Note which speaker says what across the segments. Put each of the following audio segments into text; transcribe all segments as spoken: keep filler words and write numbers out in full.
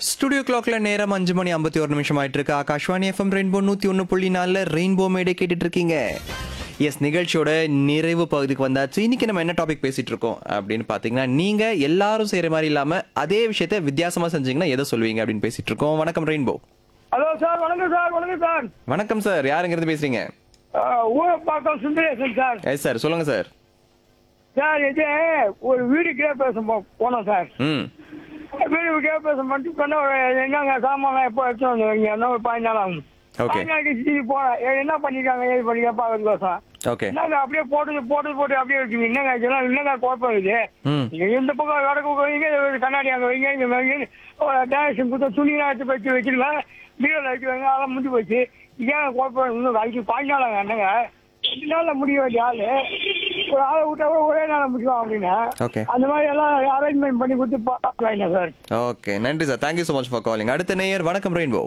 Speaker 1: Studio கிளாக்ல நேரம் அஞ்சு மணி ஐம்பத்தி ஒரு நிமிஷம் ஆயிட்டு இருக்கு. ஆகாஷ்வாணி எஃப்எம் ரெயின்போ நூத்தி ஒன்று புள்ளி நாலுல ரெயின்போ மேடை கேட்டுட்டு இருக்கீங்க. எஸ், நிகழ்ச்சியோட நிறைவு பகுதிக்கு வந்தாச்சு. இன்னைக்கு நம்ம என்ன டாபிக் பேசிட்டு இருக்கோம் அப்படின்னு பாத்தீங்கன்னா, நீங்க எல்லாரும் செய்யற மாதிரி இல்லாம அதே விஷயத்த வித்தியாசமா செஞ்சீங்கன்னா எதை சொல்வீங்க அப்படின்னு பேசிட்டு இருக்கோம். வணக்கம் ரெயின்போ.
Speaker 2: ஹலோ சார், வணக்கம் சார். வணக்கம் சார்.
Speaker 1: வணக்கம் சார், யாருங்கிறது பேசுறீங்க?
Speaker 2: Urapakkam Sundaresan sir.
Speaker 1: Yes sir, சொல்லுங்க சார்.
Speaker 2: சார், இது ஒரு வீடு கேட்பேச போனோம் சார்.
Speaker 1: ம்
Speaker 2: வீடு கேட்பேச மட்டும் சொன்னா என்னங்க சாமான் எப்போ எடுத்து வந்து வைங்க, என்ன ஒரு பதினஞ்சு நாள் ஆகும்.
Speaker 1: ஓகே
Speaker 2: பதினஞ்சு நாளைக்கு திருப்பி போனேன். என்ன பண்ணிருக்காங்க ஏது பண்ணிக்க பாக்கிறதுக்கோசம்
Speaker 1: ஓகே
Speaker 2: என்னங்க அப்படியே போட்டு போட்டு போட்டு அப்படியே வச்சுங்க. என்னங்க இதெல்லாம் என்னங்க குழப்பம் இருக்குது.
Speaker 1: ம்
Speaker 2: நீங்க இந்த பக்கம் வடக்கு பக்கம் வைங்க, ஒரு கண்ணாடி அங்கே வைங்க, இங்க வைங்க, டேரக்ஷன் கொடுத்த துணியெல்லாம் எடுத்து வச்சு வச்சிருங்க, பீரோல வச்சு வைங்க, அதெல்லாம் முடிஞ்சு போச்சு. ஏன் குழப்பம் இன்னும் அதுக்கு பதினஞ்சு நாளாங்க. என்னங்க ரெண்டு நாள்ல முடிய வேண்டிய ஆளு ஒரு ஆளை விட்டா கூட ஒரே நாள முடியும் அப்படின்னு
Speaker 1: ஓகே
Speaker 2: அந்த மாதிரி எல்லாம் அரேஞ்ச்மெண்ட் பண்ணி கொடுத்து பார்க்கலாம் சார்.
Speaker 1: ஓகே, நன்றி sir. Thank you so much for calling. அடுத்த நேயர், வணக்கம் ரெயின்போ.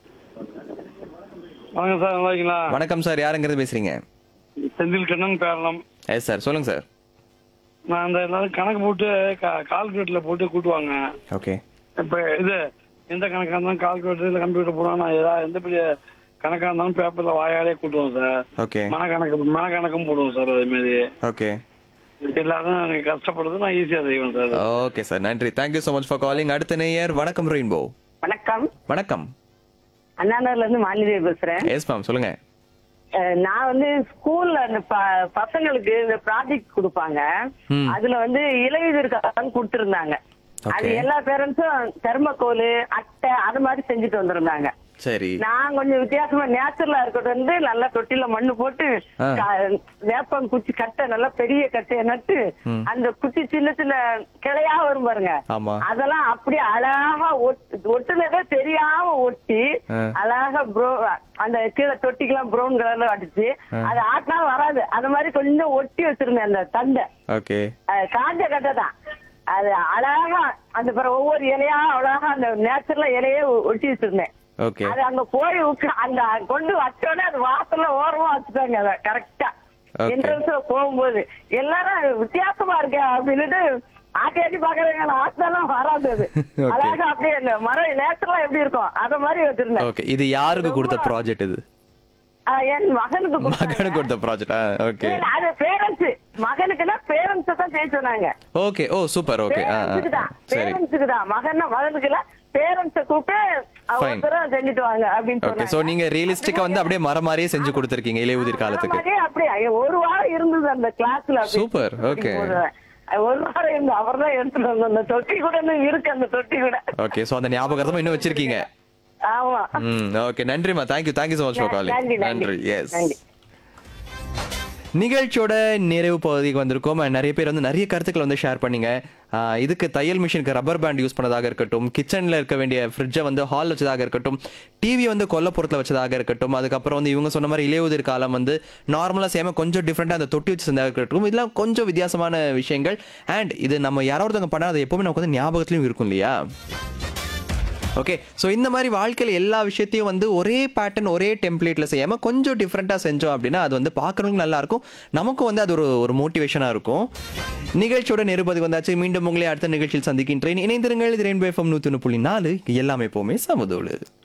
Speaker 2: வணக்கம் சார், நல்லா இருக்கீங்களா?
Speaker 1: வணக்கம் சார், யாருங்கிறது பேசுறீங்க?
Speaker 2: செந்தில் கண்ணன் பேரலாம்.
Speaker 1: எஸ் சார், சொல்லுங்க சார்.
Speaker 2: நான் அந்த எல்லாரும் கணக்கு போட்டு கால்குலேட்டர்ல போட்டு கூட்டுவாங்க.
Speaker 1: ஓகே
Speaker 2: இப்ப இது எந்த கணக்கா இருந்தாலும் கால்குலேட்டர் இல்ல கம்ப்யூட்டர் போடுவோம். நான் ஏதாவது எந்த பெரிய கணக்கா இருந்தாலும் பேப்பர்ல வாயாலே கூட்டுவோம் சார்.
Speaker 1: ஓகே
Speaker 2: மனக்கணக்கு மனக்கணக்கும் போடுவோம் சார். அதே மாதிரி
Speaker 1: ஓகே
Speaker 2: எல்லாரும் எனக்கு கஷ்டப்படுறது நான் ஈஸியா செய்வேன் சார்.
Speaker 1: ஓகே சார், நன்றி. Thank you so much for calling. அடுத்த நேயர், வணக்கம் ரெயின்போ.
Speaker 3: வணக்கம்,
Speaker 1: வணக்கம்.
Speaker 3: அண்ணாநகர்ல இருந்து மாலினி பேசுறேன்.
Speaker 1: எஸ் மேம், சொல்லுங்க.
Speaker 3: அஹ் நான் வந்து ஸ்கூல்ல அந்த ப- பசங்களுக்கு இந்த ப்ராஜெக்ட் கொடுப்பாங்க.
Speaker 1: ம்.
Speaker 3: அதுல வந்து இலையுதிர்காலம் கொடுத்திருந்தாங்க. அது
Speaker 1: Okay.
Speaker 3: எல்லா பேரண்ட்ஸும் தெர்மக்கோல், அட்டை அது மாதிரி செஞ்சுட்டு வந்திருந்தாங்க.
Speaker 1: சரி.
Speaker 3: நான் கொஞ்சம் வித்தியாசமா நேச்சுரலா இருக்கிறது வந்து நல்லா தொட்டில மண்ணு போட்டு
Speaker 1: ஆ.
Speaker 3: க- வேப்பம் குச்சி கட்டை நல்லா பெரிய கட்டையை நட்டு
Speaker 1: ம்.
Speaker 3: அந்த குச்சி சின்ன சின்ன கிளையா வரும் பாருங்க.
Speaker 1: ஆமா.
Speaker 3: அதெல்லாம் அப்படியே அழகா ஒட்டு- ஒட்டுனதே தெரியாம ஒட்டி
Speaker 1: ஆ.
Speaker 3: அழகா ப்ரோ அந்த கீழே தொட்டிக்கெல்லாம் ப்ரௌன் கலர்ல அடிச்சு
Speaker 1: ஆ.
Speaker 3: அது ஆட்டினா வராது. அந்த மாதிரி கொஞ்சம் ஒட்டி வச்சிருந்தேன் அந்த தண்டை.
Speaker 1: ஓகே
Speaker 3: அது காஞ்ச கட்டை தான். அது அழகா அந்த பிறகு ஒவ்வொரு இலையா அழகா அந்த நேச்சுரலா இலையே ஒ- ஒட்டி வச்சிருந்தேன்.
Speaker 1: ஓகே
Speaker 3: அது அங்க போய் உட்கா- அந்த கொண்டு வச்சோடனே அது வாசல்ல ஓரமா வச்சுட்டாங்க. அத கரெக்டா
Speaker 1: Okay.
Speaker 3: என்ட்ரன்ஸ்ல போகும்போது எல்லாரும் வித்தியாசமா இருக்க அப்படின்னுட்டு ஆட்டி ஆட்டி பாக்குறாங்க. ஆட்டெல்லாம் வராது. அது
Speaker 1: Okay.
Speaker 3: அழகா அப்படியே இந்த மரம் நேச்சுரலா எப்படி இருக்கும் அத மாதிரி வச்சிருந்தேன்.
Speaker 1: ஓகே இது யாருக்கு கொடுத்த ப்ராஜெக்ட்? இது
Speaker 3: ஆ, என் மகனுக்கு கொடுத்தாங்க.
Speaker 1: மகனுக்கு கொடுத்த ப்ராஜெக்ட். ஓகே
Speaker 3: இல்ல, அது பேரண்ட்ஸ் மகனுக்குன்னா பேரண்ட்ஸ் தான் செய்ய சொன்னாங்க.
Speaker 1: ஓகே ஓ சூப்பர். ஓகே ஆ ஆ,
Speaker 3: பேரண்ட்ஸுக்கு தான்
Speaker 1: சரி.
Speaker 3: பேரண்ட்ஸுக்கு தான் மகன் மகனுக்கு இல்ல பேரண்ட்ஸ கூப்பிட்டு
Speaker 1: Fine.
Speaker 3: ஒருத்தரும் செஞ்சுட்டு வாங்க அப்படின்னு
Speaker 1: ஓகே
Speaker 3: சொன்னாங்க.
Speaker 1: சோ நீங்க ரியலிஸ்டிக்கா வந்து அப்படியே மரம் மாதிரியே செஞ்சு கொடுத்திருக்கீங்க இலையுதிர் காலத்துக்கு.
Speaker 3: அதே அப்படியே ஒரு வாரம் இருந்தது அந்த கிளாஸ்ல.
Speaker 1: Super, okay.
Speaker 3: ஒரு வாரம் இருந்து அவர் தான் எடுத்துட்டு வந்த அந்த தொட்டி கூட இன்னும் இருக்கு. அந்த தொட்டி கூட
Speaker 1: ஓகே சோ அந்த ஞாபகத்தை இன்னும் வச்சிருக்கீங்க.
Speaker 3: ஆமா.
Speaker 1: ம் ஓகே, நன்றிமா. Thank you thank you so much for calling.
Speaker 3: நன்றி, நன்றி.
Speaker 1: நன்றி. எஸ்,
Speaker 3: நன்றி.
Speaker 1: நிகழ்ச்சியோட நிறைவு பகுதிக்கு வந்திருக்கோம். And நிறைய பேர் வந்து நிறைய கருத்துக்களை வந்து ஷேர் பண்ணீங்க. ஆஹ் இதுக்கு தையல் மிஷினுக்கு ரப்பர் பேண்ட் யூஸ் பண்ணதாக இருக்கட்டும், கிச்சனில் இருக்க வேண்டிய ஃப்ரிட்ஜை வந்து ஹால் வச்சதாக இருக்கட்டும், டிவி வந்து கொல்லப்புறத்தில் வச்சதாக இருக்கட்டும், அதுக்கப்புறம் வந்து இவங்க சொன்ன மாதிரி இலையுதிர் காலம் வந்து நார்மலாக சேம கொஞ்சம் டிஃப்ரெண்டாக அந்த தொட்டி வச்சு செஞ்சதாக இருக்கட்டும், இதெல்லாம் கொஞ்சம் வித்தியாசமான விஷயங்கள். அண்ட் இது நம்ம யாரோ ஒருத்தவங்க பண்ணால் அது எப்பவுமே நமக்கு வந்து ஞாபகத்துலையும் இருக்கும் இல்லையா? ஓகே ஸோ இந்த மாதிரி வாழ்க்கையில் எல்லா விஷயத்தையும் வந்து ஒரே பேட்டர்ன் ஒரே டெம்ப்ளேட்டில் செய்யாமல் கொஞ்சம் டிஃப்ரெண்ட்டாக செஞ்சோம் அப்படின்னா அது வந்து பார்க்குறவங்களுக்கு நல்லா இருக்கும், நமக்கும் வந்து அது ஒரு ஒரு மோட்டிவேஷனாக இருக்கும். நிகழ்ச்சியோட நிருபதி வந்தாச்சு. மீண்டும் உங்களை அடுத்த நிகழ்ச்சியில் சந்திக்கின்றேன். இணைந்திருங்கள். இது ரெயின்போ எஃப்எம் நூற்றி ஒன்று புள்ளி நாலு. எல்லாமே எப்போவுமே சமதோடு.